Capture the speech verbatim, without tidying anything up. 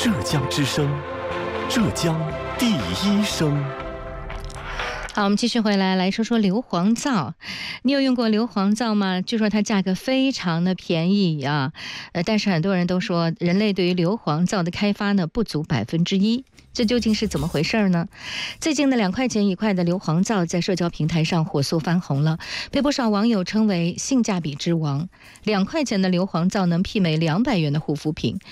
浙江之声，浙江第一声。 好，我们继续回来来说说硫磺皂。你有用过硫磺皂吗？据说它价格非常的便宜啊，呃，但是很多人都说人类对于硫磺皂的开发呢不足百分之一。这究竟是怎么回事呢？最近的两块钱一块的硫磺皂在社交平台上火速翻红了，被不少网友称为性价比之王。两块钱的硫磺皂能媲美两百元的护肤品，